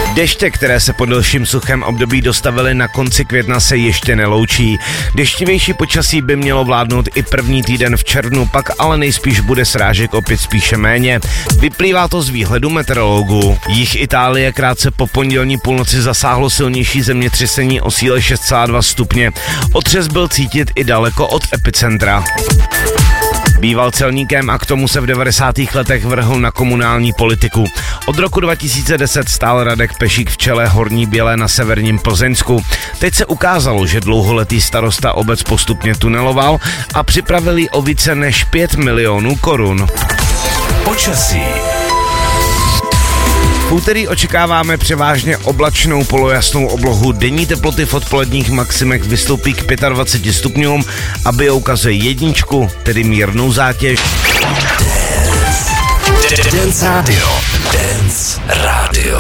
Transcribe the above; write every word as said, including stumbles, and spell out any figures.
Deště, které se po delším suchém období dostavily na konci května, se ještě neloučí. Deštivější počasí by mělo vládnout i první týden v červnu, pak ale nejspíš bude srážek opět spíše méně. Vyplývá to z výhledu meteorologů. Jih Itálie krátce po pondělní půlnoci zasáhlo silnější zemětřesení o síle šest celá dva stupně. Otřes byl cítit i daleko od epicentra. Býval celníkem a k tomu se v devadesátých letech vrhl na komunální politiku. Od roku dva tisíce deset stál Radek Pešík v čele Horní Bělé na severním Plzeňsku. Teď se ukázalo, že dlouholetý starosta obec postupně tuneloval a připravil jí o více než pět milionů korun. Počasí. V úterý očekáváme převážně oblačnou polojasnou oblohu. Denní teploty v odpoledních maximech vystoupí k dvaceti pěti stupňům a bio ukazuje jedničku, tedy mírnou zátěž. Dance Radio. Dance Radio.